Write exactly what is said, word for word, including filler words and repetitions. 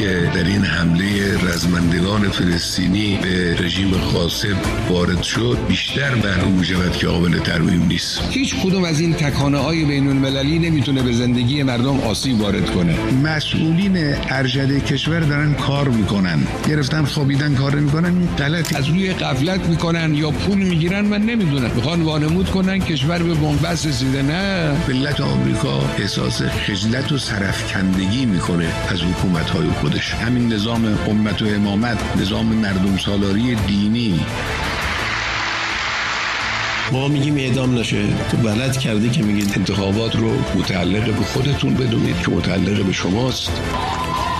که در این حمله رزمندگان فلسطینی به رژیم قاسم وارد شد بیشتر معلوم می‌شود که قابل ترمیم نیست. هیچ کدوم از این تکانه‌های بین‌المللی نمیتونه به زندگی مردم آسیب وارد کنه. مسئولین ارشد کشور دارن کار میکنن، گرفتن خوابیدن کار میکنن، این غلط. از روی غفلت میکنن یا پول میگیرن، من نمیدونم، میخوان وانمود کنن کشور به بنبست رسیده. نه، ملت آمریکا احساس خجلت و سرفکندگی میکنه از حکومت‌های خودش. همین نظام امت و امامت، نظام مردم سالاری دینی. ما میگیم اعدام نشه، تو غلط کردی که میگید انتخابات رو متعلق به خودتون بدونید که متعلق به شماست.